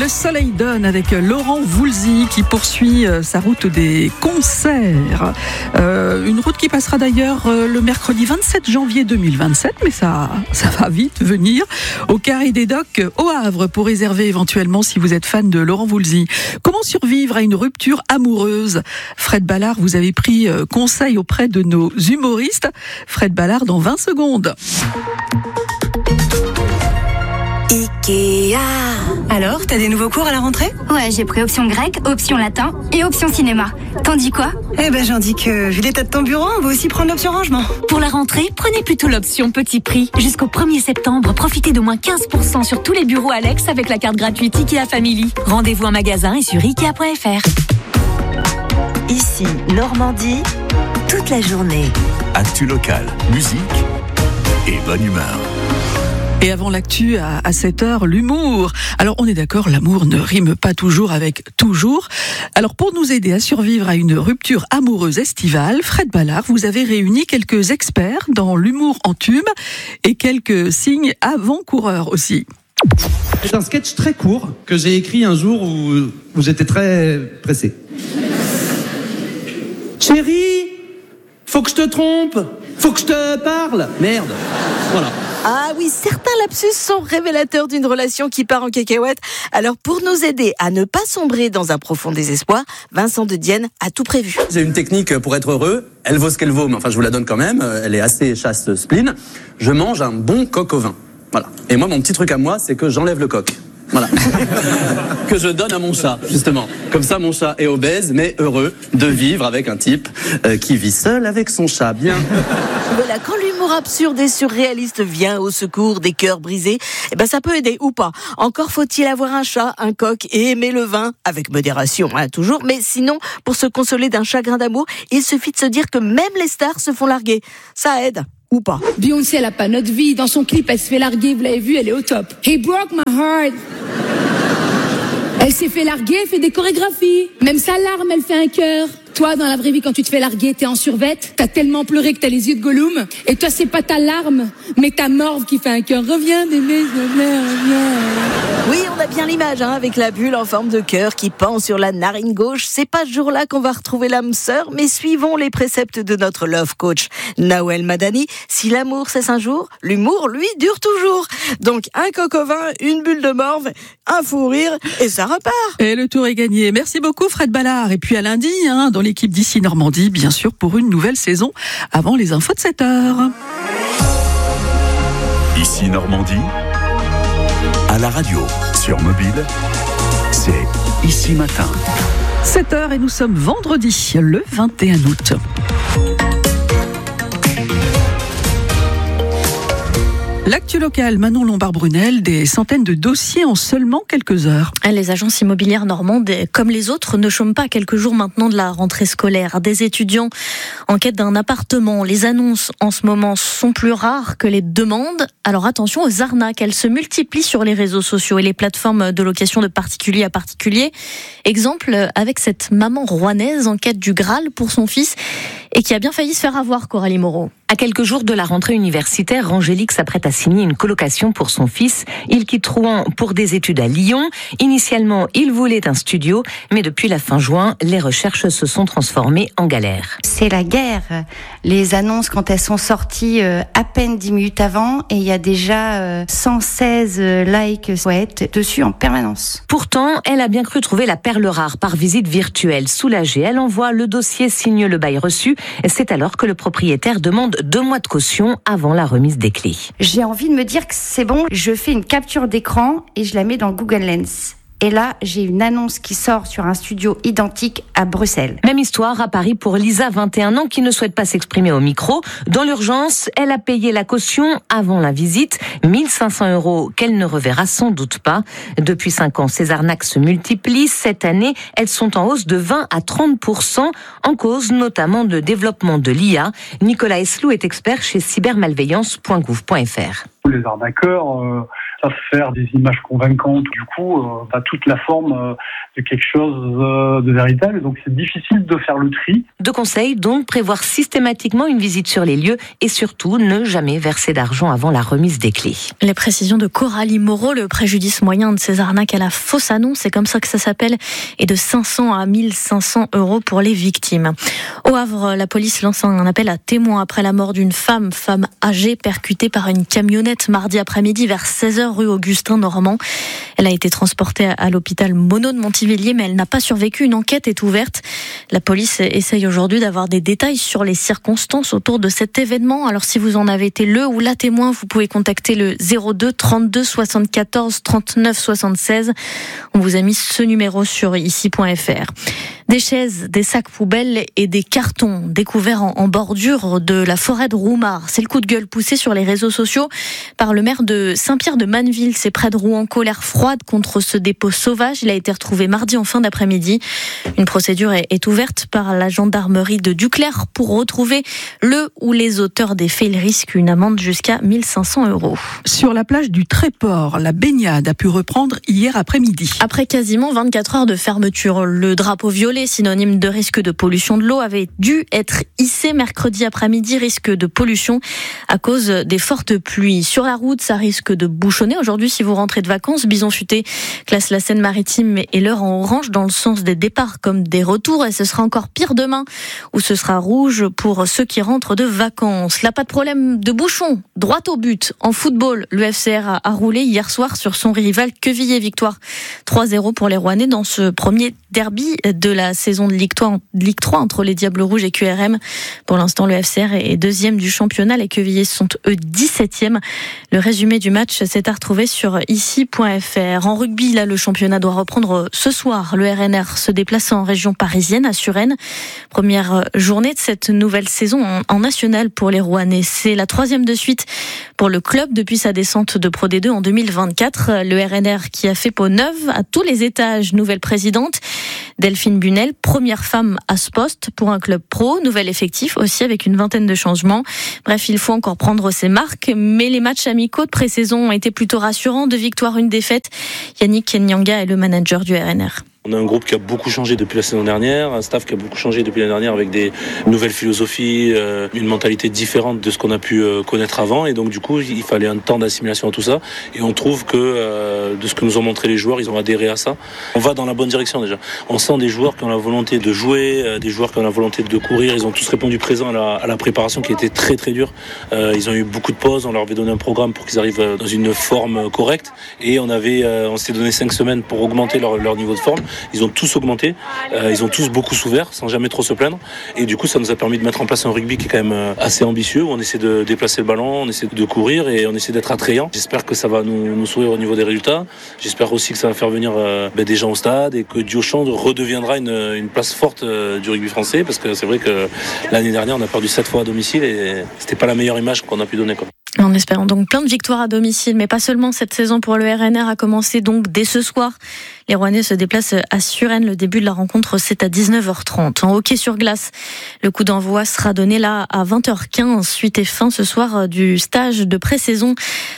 Le soleil donne avec Laurent Voulzy qui poursuit sa route des concerts. Une route qui passera d'ailleurs le mercredi 27 janvier 2027, mais ça va vite venir, au Carré des Docks au Havre pour réserver éventuellement si vous êtes fan de Laurent Voulzy. Comment survivre à une rupture amoureuse ? Fred Ballard, vous avez pris conseil auprès de nos humoristes. Fred Ballard dans 20 secondes. Ikea. Alors, t'as des nouveaux cours à la rentrée ? Ouais, j'ai pris option grec, option latin et option cinéma. T'en dis quoi ? Eh ben, j'en dis que, vu l'état de ton bureau, on va aussi prendre l'option rangement. Pour la rentrée, prenez plutôt l'option petit prix. Jusqu'au 1er septembre, profitez de moins 15% sur tous les bureaux Alex avec la carte gratuite Ikea Family. Rendez-vous en magasin et sur Ikea.fr. Ici, Normandie, toute la journée. Actu locale, musique et bonne humeur. Et avant l'actu, à 7h, l'humour. Alors, on est d'accord, l'amour ne rime pas toujours avec toujours. Alors, pour nous aider à survivre à une rupture amoureuse estivale, Fred Ballard, vous avez réuni quelques experts dans l'humour en tube et quelques signes avant-coureurs aussi. C'est un sketch très court que j'ai écrit un jour où j'étais très pressé. Chérie, faut que je te trompe, faut que je te parle. Merde, voilà. Ah oui, certains lapsus sont révélateurs d'une relation qui part en cacahuète. Alors pour nous aider à ne pas sombrer dans un profond désespoir, Vincent de Dienne a tout prévu. J'ai une technique pour être heureux, elle vaut ce qu'elle vaut, mais enfin je vous la donne quand même, elle est assez chasse spleen. Je mange un bon coq au vin. Voilà. Et moi, mon petit truc à moi, c'est que j'enlève le coq. Voilà. Que je donne à mon chat, justement. Comme ça, mon chat est obèse, mais heureux de vivre avec un type qui vit seul avec son chat. Bien. Voilà, quand l'humour absurde et surréaliste vient au secours des cœurs brisés, eh ben ça peut aider ou pas. Encore faut-il avoir un chat, un coq et aimer le vin, avec modération, hein, toujours. Mais sinon, pour se consoler d'un chagrin d'amour, il suffit de se dire que même les stars se font larguer. Ça aide. Ou pas. Beyoncé, elle a pas notre vie. Dans son clip, elle se fait larguer. Vous l'avez vu, elle est au top. He broke my heart. Elle s'est fait larguer, elle fait des chorégraphies. Même sa larme, elle fait un cœur. Toi, dans la vraie vie, quand tu te fais larguer, t'es en survette. T'as tellement pleuré que t'as les yeux de Gollum. Et toi, c'est pas ta larme, mais ta morve qui fait un cœur. Reviens, bébé, reviens. Oui, on a bien l'image, hein, avec la bulle en forme de cœur qui pend sur la narine gauche. C'est pas ce jour-là qu'on va retrouver l'âme sœur, mais suivons les préceptes de notre love coach, Nawel Madani. Si l'amour cesse un jour, l'humour, lui, dure toujours. Donc, un coq au vin, une bulle de morve, un fou rire, et ça repart. Et le tour est gagné. Merci beaucoup, Fred Ballard. Et puis à lundi, hein, dans l'équipe d'ici Normandie, bien sûr, pour une nouvelle saison, avant les infos de 7h. Ici Normandie, à la radio, sur mobile, c'est Ici Matin. 7h et nous sommes vendredi, le 21 août. L'actu locale, Manon Lombard-Brunel, des centaines de dossiers en seulement quelques heures. Les agences immobilières normandes, comme les autres, ne chôment pas à quelques jours maintenant de la rentrée scolaire. Des étudiants en quête d'un appartement. Les annonces en ce moment sont plus rares que les demandes. Alors attention aux arnaques, elles se multiplient sur les réseaux sociaux et les plateformes de location de particulier à particulier. Exemple avec cette maman rouennaise en quête du Graal pour son fils et qui a bien failli se faire avoir, Coralie Moreau. À quelques jours de la rentrée universitaire, Angélique s'apprête à signer une colocation pour son fils. Il quitte Rouen pour des études à Lyon. Initialement, il voulait un studio, mais depuis la fin juin, les recherches se sont transformées en galère. C'est la guerre. Les annonces, quand elles sont sorties à peine 10 minutes avant, et il y a déjà 116 likes dessus en permanence. Pourtant, elle a bien cru trouver la perle rare par visite virtuelle. Soulagée, elle envoie le dossier, signe le bail reçu. C'est alors que le propriétaire demande 2 mois de caution avant la remise des clés. J'ai envie de me dire que c'est bon, je fais une capture d'écran et je la mets dans Google Lens. Et là, j'ai une annonce qui sort sur un studio identique à Bruxelles. Même histoire à Paris pour Lisa, 21 ans, qui ne souhaite pas s'exprimer au micro. Dans l'urgence, elle a payé la caution avant la visite, 1 500 € qu'elle ne reverra sans doute pas. Depuis 5 ans, ces arnaques se multiplient. Cette année, elles sont en hausse de 20 à 30%, en cause notamment de développement de l'IA. Nicolas Eslou est expert chez cybermalveillance.gouv.fr. Les arnaqueurs savent faire des images convaincantes. Du coup, ça a toute la forme de quelque chose de véritable. Donc, c'est difficile de faire le tri. Deux conseils, donc, prévoir systématiquement une visite sur les lieux et surtout ne jamais verser d'argent avant la remise des clés. Les précisions de Coralie Moreau, le préjudice moyen de ces arnaques à la fausse annonce, c'est comme ça que ça s'appelle, est de 500 à 1500 € pour les victimes. Au Havre, la police lance un appel à témoins après la mort d'une femme âgée percutée par une camionnette mardi après-midi vers 16h rue Augustin Normand. Elle a été transportée à l'hôpital Monod de Montivilliers, mais elle n'a pas survécu. Une enquête est ouverte. La police essaye aujourd'hui d'avoir des détails sur les circonstances autour de cet événement. Alors si vous en avez été le ou la témoin, vous pouvez contacter le 02 32 74 39 76. On vous a mis ce numéro sur ici.fr. Des chaises, des sacs poubelles et des cartons découverts en bordure de la forêt de Roumar. C'est le coup de gueule poussé sur les réseaux sociaux par le maire de Saint-Pierre-de-Manneville. C'est près de Rouen. Colère froide contre ce dépôt sauvage. Il a été retrouvé mardi en fin d'après-midi. Une procédure est ouverte par la gendarmerie de Duclerc pour retrouver le ou les auteurs des faits. Il risque une amende jusqu'à 1500 €. Sur la plage du Tréport, la baignade a pu reprendre hier après-midi. Après quasiment 24 heures de fermeture, le drapeau violet, synonyme de risque de pollution de l'eau, avait dû être hissé mercredi après-midi. Risque de pollution à cause des fortes pluies. Sur la route, ça risque de bouchonner aujourd'hui si vous rentrez de vacances. Bison Futé classe la Seine-Maritime et l'Eure en orange dans le sens des départs comme des retours. Et ce sera encore pire demain où ce sera rouge pour ceux qui rentrent de vacances. Là, pas de problème de bouchon. Droit au but. En football, le FCR a roulé hier soir sur son rival Quevilly. Victoire 3-0 pour les Rouennais dans ce premier derby de la saison de Ligue 3 entre les Diables Rouges et QRM. Pour l'instant, le FCR est deuxième du championnat. Les Quevillers sont eux 17e. Le résumé du match s'est à retrouver sur ici.fr. En rugby, là, le championnat doit reprendre ce soir. Le RNR se déplace en région parisienne, à Suresnes. Première journée de cette nouvelle saison en national pour les Rouennais. C'est la 3e de suite pour le club depuis sa descente de Pro D2 en 2024. Le RNR qui a fait peau neuve à tous les étages. Nouvelle présidente, Delphine Bunel, première femme à ce poste pour un club pro. Nouvel effectif aussi avec une vingtaine de changements. Bref, il faut encore prendre ses marques, mais les matchs amicaux de pré-saison ont été plutôt rassurants. 2 victoires, 1 défaite. Yannick Kenyanga est le manager du RNR. On a un groupe qui a beaucoup changé depuis la saison dernière, un staff qui a beaucoup changé depuis l'année dernière avec des nouvelles philosophies, une mentalité différente de ce qu'on a pu connaître avant. Et donc du coup, il fallait un temps d'assimilation à tout ça. Et on trouve que de ce que nous ont montré les joueurs, ils ont adhéré à ça. On va dans la bonne direction déjà. On sent des joueurs qui ont la volonté de jouer, des joueurs qui ont la volonté de courir. Ils ont tous répondu présent à la préparation qui était très très dure. Ils ont eu beaucoup de pauses. On leur avait donné un programme pour qu'ils arrivent dans une forme correcte. Et on s'est donné 5 semaines pour augmenter leur niveau de forme. Ils ont tous augmenté, ils ont tous beaucoup souffert sans jamais trop se plaindre. Et du coup, ça nous a permis de mettre en place un rugby qui est quand même assez ambitieux, où on essaie de déplacer le ballon, on essaie de courir et on essaie d'être attrayant. J'espère que ça va nous sourire au niveau des résultats. J'espère aussi que ça va faire venir des gens au stade et que Diochamp redeviendra une place forte du rugby français, parce que c'est vrai que l'année dernière, on a perdu 7 fois à domicile et c'était pas la meilleure image qu'on a pu donner, quoi. En espérant donc plein de victoires à domicile, mais pas seulement. Cette saison pour le RNR a commencé donc dès ce soir. Les Rouennais se déplacent à Suresnes. Le début de la rencontre, c'est à 19h30. En hockey sur glace, le coup d'envoi sera donné là à 20h15. Suite et fin ce soir du stage de pré-saison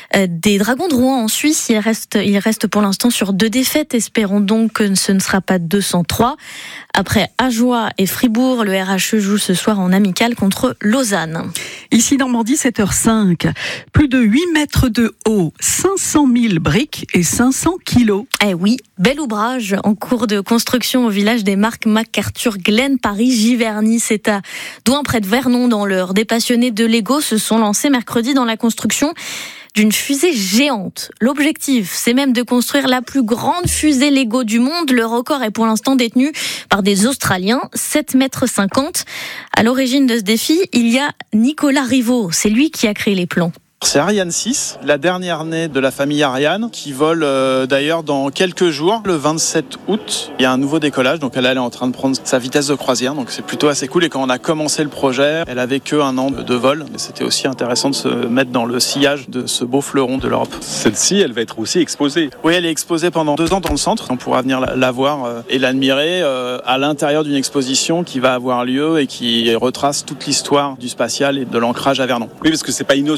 des Dragons de Rouen en Suisse. Il reste pour l'instant sur 2 défaites. Espérons donc que ce ne sera pas 203. Après Ajoie et Fribourg, le RHE joue ce soir en amical contre Lausanne. Ici Normandie, 7h05. Plus de 8 mètres de haut, 500 000 briques et 500 kilos. Eh oui, bel ouvrage en cours de construction au village des Marques MacArthur-Glen, Paris-Giverny. C'est à Douin, près de Vernon, dans l'Eure. Des passionnés de Lego se sont lancés mercredi dans la construction d'une fusée géante. L'objectif, c'est même de construire la plus grande fusée Lego du monde. Le record est pour l'instant détenu par des Australiens, 7,50 mètres. À l'origine de ce défi, il y a Nicolas Rivaud. C'est lui qui a créé les plans. C'est Ariane 6, la dernière née de la famille Ariane, qui vole d'ailleurs dans quelques jours. Le 27 août, il y a un nouveau décollage, donc elle est en train de prendre sa vitesse de croisière, donc c'est plutôt assez cool. Et quand on a commencé le projet, elle avait que 1 an de vol, mais c'était aussi intéressant de se mettre dans le sillage de ce beau fleuron de l'Europe. Celle-ci, elle va être aussi exposée. Oui, elle est exposée pendant 2 ans dans le centre. On pourra venir la voir et l'admirer à l'intérieur d'une exposition qui va avoir lieu et qui retrace toute l'histoire du spatial et de l'ancrage à Vernon. Oui, parce que c'est pas innocent que ça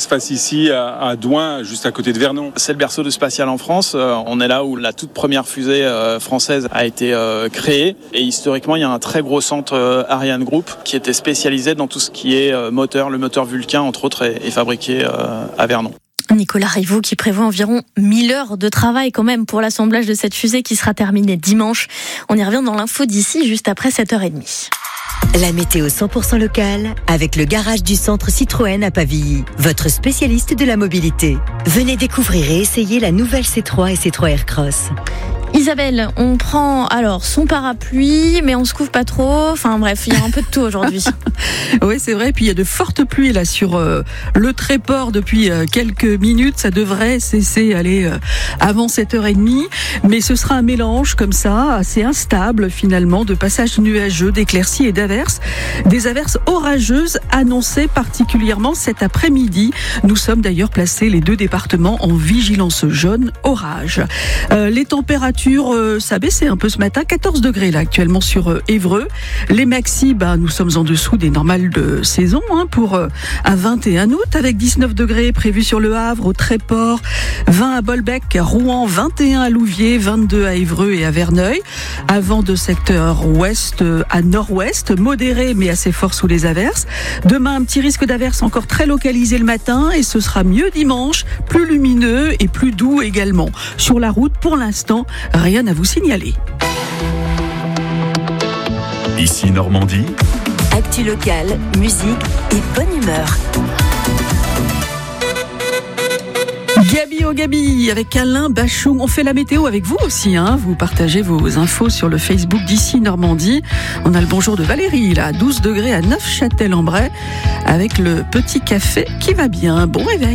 se passe ici à Douin, juste à côté de Vernon. C'est le berceau du spatial en France. On est là où la toute première fusée française a été créée. Et historiquement, il y a un très gros centre Ariane Group qui était spécialisé dans tout ce qui est moteur. Le moteur Vulcain, entre autres, est fabriqué à Vernon. Nicolas Rivaux qui prévoit environ 1000 heures de travail quand même pour l'assemblage de cette fusée qui sera terminée dimanche. On y revient dans l'info d'ici, juste après 7h30. La météo 100% locale avec le garage du centre Citroën à Pavilly, votre spécialiste de la mobilité. Venez découvrir et essayer la nouvelle C3 et C3 Aircross. Isabelle, on prend alors son parapluie, mais on se couvre pas trop. Enfin bref, il y a un peu de tout aujourd'hui. Oui, c'est vrai. Puis il y a de fortes pluies là sur le Tréport depuis quelques minutes. Ça devrait cesser avant 7h30. Mais ce sera un mélange comme ça, assez instable finalement, de passages nuageux, d'éclaircies et d'averses. Des averses orageuses annoncées particulièrement cet après-midi. Nous sommes d'ailleurs placés, les 2 départements, en vigilance jaune orage. Les températures ça baissait un peu ce matin, 14 degrés là actuellement sur Évreux. Les maxis, nous sommes en dessous des normales de saison pour un 21 août avec 19 degrés prévus sur le Havre, au Tréport, 20 à Bolbec, Rouen, 21 à Louviers, 22 à Évreux et à Verneuil. À vent de secteur ouest à nord-ouest, modéré mais assez fort sous les averses. Demain, un petit risque d'averses encore très localisé le matin et ce sera mieux dimanche, plus lumineux et plus doux également. Sur la route, pour l'instant, rien à vous signaler. Ici Normandie. Actu locale, musique et bonne humeur. Gabi au Gabi avec Alain Bachung. On fait la météo avec vous aussi. Vous partagez vos infos sur le Facebook d'Ici Normandie. On a le bonjour de Valérie, là, 12 degrés à Neufchâtel-en-Bray, avec le petit café qui va bien. Bon réveil.